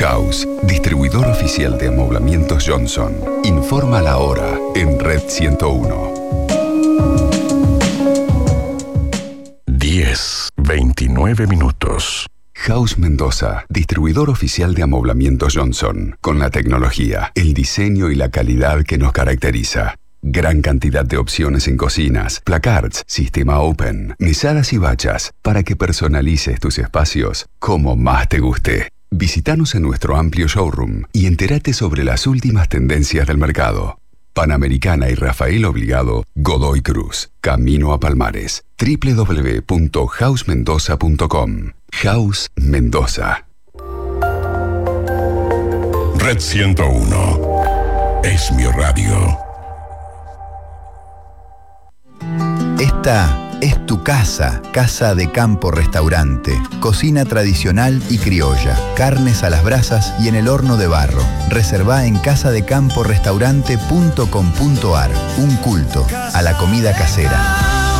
House, distribuidor oficial de amoblamientos Johnson. Informa la hora en Red 101. 10:29 minutos. House Mendoza, distribuidor oficial de amoblamientos Johnson, con la tecnología, el diseño y la calidad que nos caracteriza. Gran cantidad de opciones en cocinas, placards, sistema open, mesadas y bachas, para que personalices tus espacios como más te guste. Visítanos en nuestro amplio showroom y entérate sobre las últimas tendencias del mercado. Panamericana y Rafael Obligado, Godoy Cruz, Camino a Palmares. www.housmendoza.com. House Mendoza. Red 101 es mi radio. Esta es tu casa, Casa de Campo Restaurante. Cocina tradicional y criolla, carnes a las brasas y en el horno de barro. Reservá en casadecamporestaurante.com.ar. Un culto a la comida casera.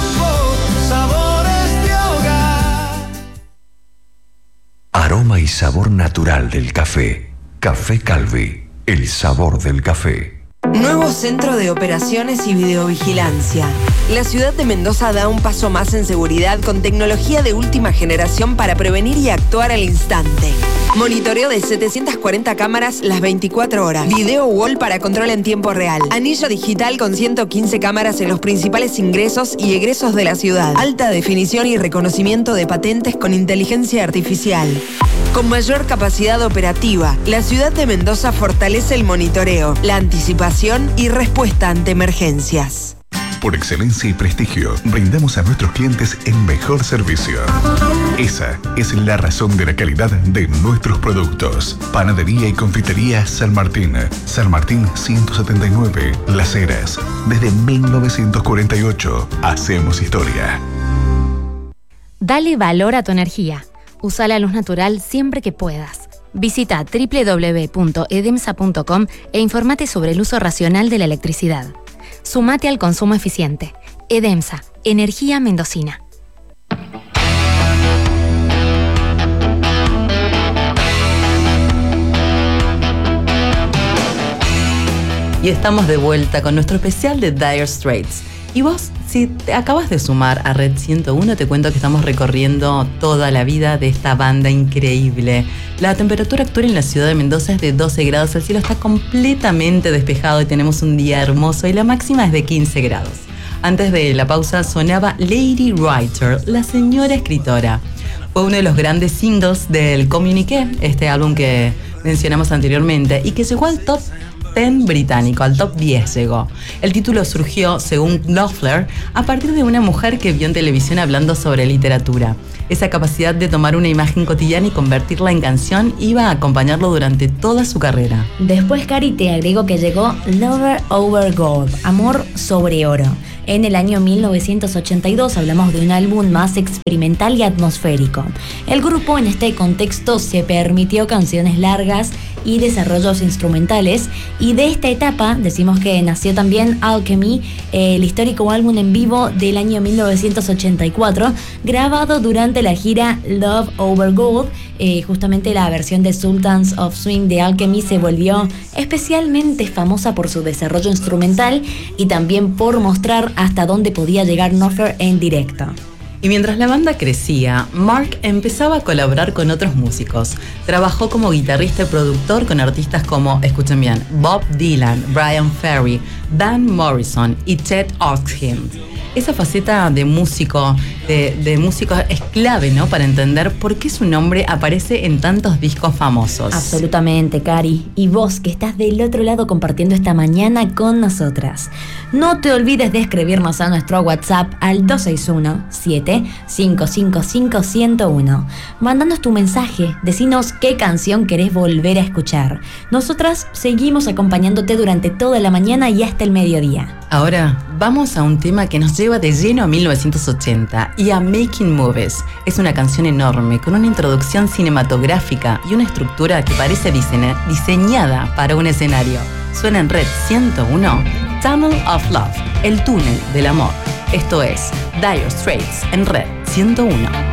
Aroma y sabor natural del café. Café Calvi, el sabor del café. Nuevo centro de operaciones y videovigilancia. La ciudad de Mendoza da un paso más en seguridad con tecnología de última generación para prevenir y actuar al instante. Monitoreo de 740 cámaras las 24 horas. Video wall para control en tiempo real. Anillo digital con 115 cámaras en los principales ingresos y egresos de la ciudad. Alta definición y reconocimiento de patentes con inteligencia artificial. Con mayor capacidad operativa, la ciudad de Mendoza fortalece el monitoreo, la anticipación y respuesta ante emergencias. Por excelencia y prestigio, brindamos a nuestros clientes el mejor servicio. Esa es la razón de la calidad de nuestros productos. Panadería y confitería San Martín. San Martín 179, Las Heras. Desde 1948, hacemos historia. Dale valor a tu energía. Usa la luz natural siempre que puedas. Visita www.edemsa.com e informate sobre el uso racional de la electricidad. Sumate al consumo eficiente. Edemsa, energía mendocina. Y estamos de vuelta con nuestro especial de Dire Straits. Y vos, si te acabas de sumar a Red 101, te cuento que estamos recorriendo toda la vida de esta banda increíble. La temperatura actual en la ciudad de Mendoza es de 12 grados, el cielo está completamente despejado y tenemos un día hermoso y la máxima es de 15 grados. Antes de la pausa sonaba Lady Writer, la señora escritora. Fue uno de los grandes singles del Communiqué, este álbum que mencionamos anteriormente, y que llegó al top 10 británico, al top 10 llegó. El título surgió, según Loeffler, a partir de una mujer que vio en televisión hablando sobre literatura. Esa capacidad de tomar una imagen cotidiana y convertirla en canción iba a acompañarlo durante toda su carrera. Después, Cari, te agrego que llegó Lover Over Gold, Amor sobre Oro. En el año 1982 hablamos de un álbum más experimental y atmosférico. El grupo en este contexto se permitió canciones largas y desarrollos instrumentales, y de esta etapa decimos que nació también Alchemy, el histórico álbum en vivo del año 1984, grabado durante la gira Love Over Gold. Justamente la versión de Sultans of Swing de Alchemy se volvió especialmente famosa por su desarrollo instrumental y también por mostrar hasta dónde podía llegar Knopfler en directo. Y mientras la banda crecía, Mark empezaba a colaborar con otros músicos. Trabajó como guitarrista y productor con artistas como, escuchen bien, Bob Dylan, Brian Ferry, Van Morrison y Chet Atkins. Esa faceta de músico, de músico es clave, ¿no? Para entender por qué su nombre aparece en tantos discos famosos. Absolutamente, Cari. Y vos que estás del otro lado compartiendo esta mañana con nosotras. No te olvides de escribirnos a nuestro WhatsApp al 261-7555-101. Mándanos tu mensaje, decinos qué canción querés volver a escuchar. Nosotras seguimos acompañándote durante toda la mañana y hasta el mediodía. Ahora vamos a un tema que nos lleva de lleno a 1980 y a Making Movies. Es una canción enorme con una introducción cinematográfica y una estructura que parece diseñada para un escenario. Suena en Red 101, Tunnel of Love, el túnel del amor. Esto es Dire Straits en Red 101.